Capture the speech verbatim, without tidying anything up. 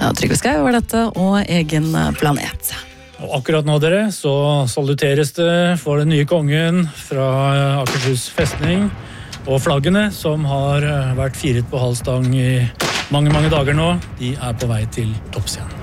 Ja, Trygve Skau var dette, og Egen planet. Og akkurat nå, dere, så saluteres det for den nye kongen fra Akershus festning, og flaggene som har vært firet på halv stang i mange, mange dager nå, de er på vei til topps igjen.